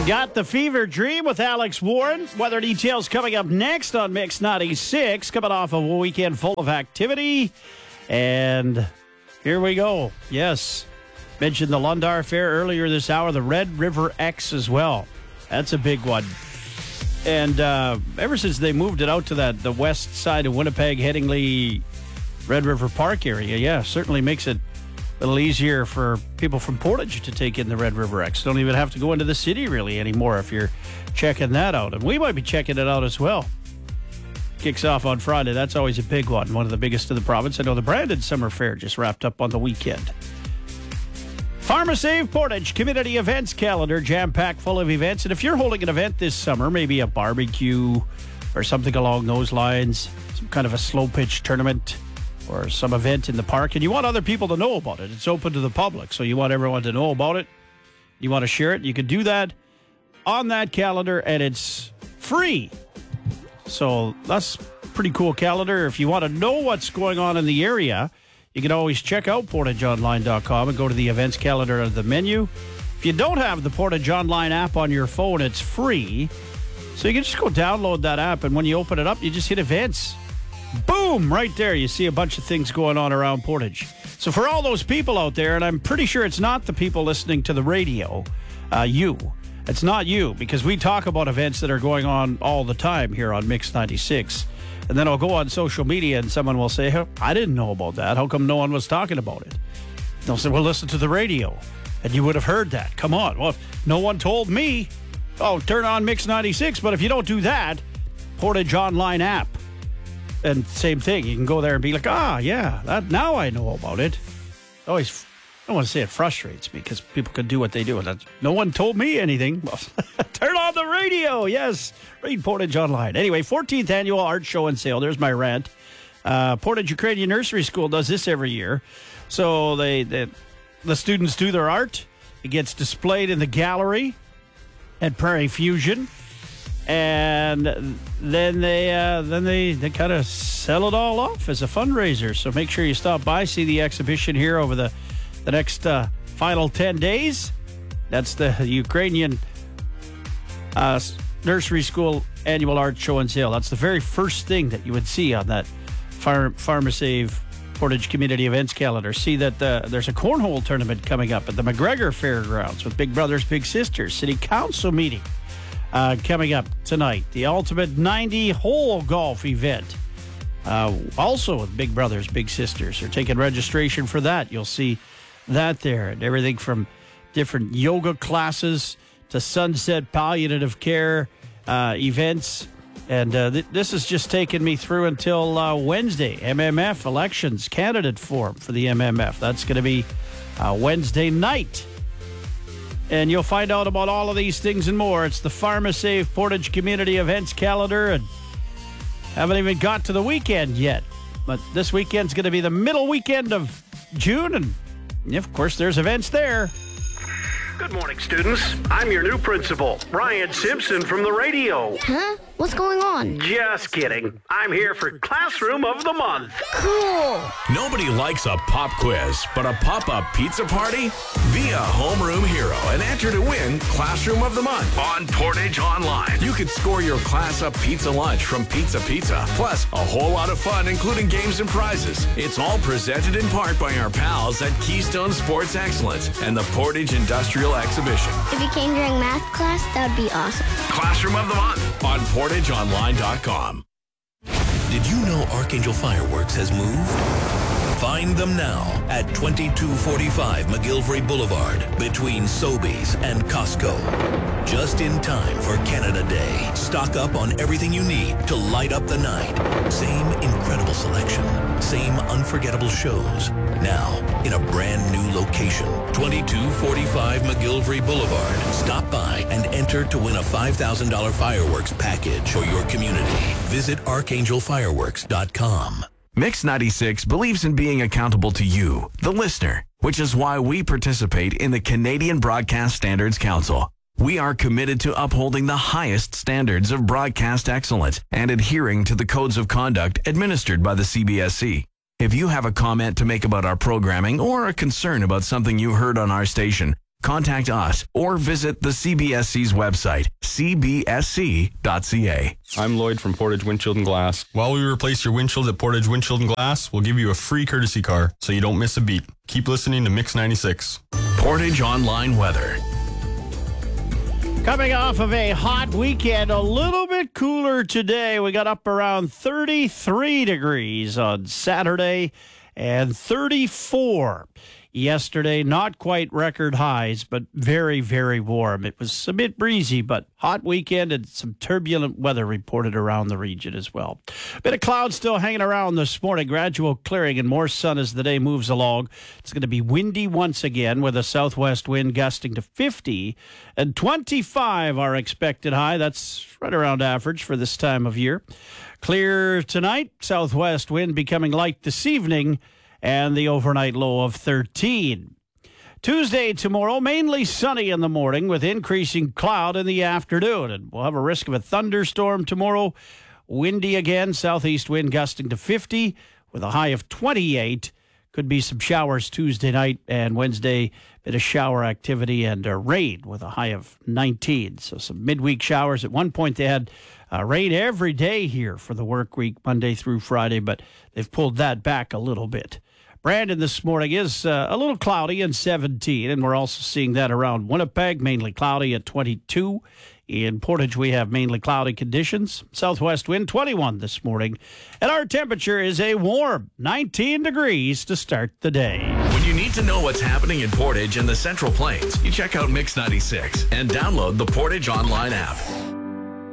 Got the Fever Dream with Alex Warren. Weather details coming up next on Mix 96. Coming off of a weekend full of activity. And here we go. Yes. Mentioned the Lundar Fair earlier this hour. The Red River X as well. That's a big one. And ever since they moved it out to the west side of Winnipeg, Headingley, Red River Park area, certainly makes it a little easier for people from Portage to take in the Red River X. Don't even have to go into the city really anymore if you're checking that out. And we might be checking it out as well. Kicks off on Friday. That's always a big one of the biggest in the province. I know the Brandon Summer Fair just wrapped up on the weekend. PharmaSave Portage community events calendar, jam-packed full of events. And if you're holding an event this summer, maybe a barbecue or something along those lines, some kind of a slow pitch tournament or some event in the park, and you want other people to know about it, it's open to the public, so you want everyone to know about it, you want to share it, you can do that on that calendar, and it's free. So that's a pretty cool calendar. If you want to know what's going on in the area, you can always check out PortageOnline.com and go to the events calendar under the menu. If you don't have the Portage Online app on your phone, it's free. So you can just go download that app, and when you open it up, you just hit events. Boom! Right there, you see a bunch of things going on around Portage. So for all those people out there, and I'm pretty sure it's not the people listening to the radio, it's not you, because we talk about events that are going on all the time here on Mix 96. And then I'll go on social media and someone will say, hey, I didn't know about that. How come no one was talking about it? They'll say, well, listen to the radio. And you would have heard that. Come on. Well, no one told me. Oh, turn on Mix 96. But if you don't do that, Portage Online app. And same thing. You can go there and be like, now I know about it. Always, I don't want to say it frustrates me because people can do what they do. And no one told me anything. Well, turn on the radio. Yes. Read Portage Online. Anyway, 14th annual art show and sale. There's my rant. Portage Ukrainian Nursery School does this every year. So the students do their art. It gets displayed in the gallery at Prairie Fusion. And then they kind of sell it all off as a fundraiser. So make sure you stop by, see the exhibition here over the next final 10 days. That's the Ukrainian Nursery School Annual Art Show and Sale. That's the very first thing that you would see on that PharmaSave Portage Community Events calendar. See that there's a cornhole tournament coming up at the McGregor Fairgrounds with Big Brothers Big Sisters. City Council meeting coming up tonight. The Ultimate 90-hole golf event. Also with Big Brothers Big Sisters. They're taking registration for that. You'll see that there. And everything from different yoga classes to Sunset Palliative Care events. And this has just taken me through until Wednesday. MMF elections candidate forum for the MMF. That's going to be Wednesday night. And you'll find out about all of these things and more. It's the PharmaSave Portage Community Events calendar. And haven't even got to the weekend yet. But this weekend's going to be the middle weekend of June. And, of course, there's events there. Good morning, students. I'm your new principal, Ryan Simpson from the radio. Huh? What's going on? Just kidding. I'm here for Classroom of the Month. Cool. Nobody likes a pop quiz, but a pop-up pizza party? Be a homeroom hero and enter to win Classroom of the Month on Portage Online. You could score your class-up pizza lunch from Pizza Pizza, plus a whole lot of fun, including games and prizes. It's all presented in part by our pals at Keystone Sports Excellence and the Portage Industrial Exhibition. If you came during math class, that would be awesome. Classroom of the Month on PortageOnline.com. Did you know Archangel Fireworks has moved? Find them now at 2245 McGillivray Boulevard between Sobeys and Costco. Just in time for Canada Day. Stock up on everything you need to light up the night. Same incredible selection. Same unforgettable shows. Now in a brand new location. 2245 McGillivray Boulevard. Stop by and enter to win a $5,000 fireworks package for your community. Visit archangelfireworks.com. Mix 96 believes in being accountable to you, the listener, which is why we participate in the Canadian Broadcast Standards Council. We are committed to upholding the highest standards of broadcast excellence and adhering to the codes of conduct administered by the CBSC. If you have a comment to make about our programming or a concern about something you heard on our station, contact us or visit the CBSC's website, cbsc.ca. I'm Lloyd from Portage Windshield and Glass. While we replace your windshields at Portage Windshield and Glass, we'll give you a free courtesy car so you don't miss a beat. Keep listening to Mix 96. Portage Online Weather. Coming off of a hot weekend, a little bit cooler today. We got up around 33 degrees on Saturday and 34 yesterday. Not quite record highs, but very, very warm. It was a bit breezy, but hot weekend and some turbulent weather reported around the region as well. Bit of clouds still hanging around this morning. Gradual clearing and more sun as the day moves along. It's going to be windy once again with a southwest wind gusting to 50 and 25 our expected high. That's right around average for this time of year. Clear tonight, southwest wind becoming light this evening, and the overnight low of 13. Tuesday tomorrow, mainly sunny in the morning with increasing cloud in the afternoon. And we'll have a risk of a thunderstorm tomorrow. Windy again, southeast wind gusting to 50 with a high of 28. Could be some showers Tuesday night and Wednesday, bit of shower activity and rain with a high of 19. So some midweek showers. At one point they had rain every day here for the work week, Monday through Friday, but they've pulled that back a little bit. Brandon this morning is a little cloudy and 17, and we're also seeing that around Winnipeg, mainly cloudy at 22. In Portage, we have mainly cloudy conditions. Southwest wind, 21 this morning. And our temperature is a warm 19 degrees to start the day. When you need to know what's happening in Portage and the Central Plains, you check out Mix 96 and download the Portage Online app.